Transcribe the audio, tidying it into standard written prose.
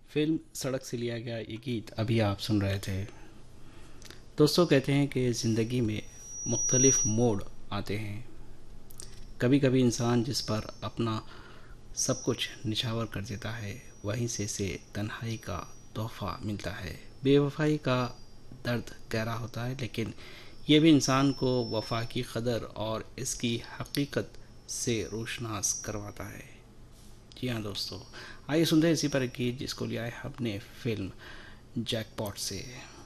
Film सड़क से लिया गया ये गीत अभी आप सुन रहे थे। दोस्तों, कहते हैं कि ज़िंदगी में मुख्तलिफ मोड़ आते हैं। कभी कभी इंसान जिस पर अपना सब कुछ निछावर कर देता है, वहीं से तन्हाई का तोहफा मिलता है। बेवफाई का दर्द गहरा होता है, लेकिन ये भी इंसान को वफा की कदर और इसकी हकीकत से रोशनास करवाता है। जी हाँ दोस्तों, आइए सुनते हैं इसी पर एक गीत जिसको लिया है हमने फिल्म जैकपॉट से।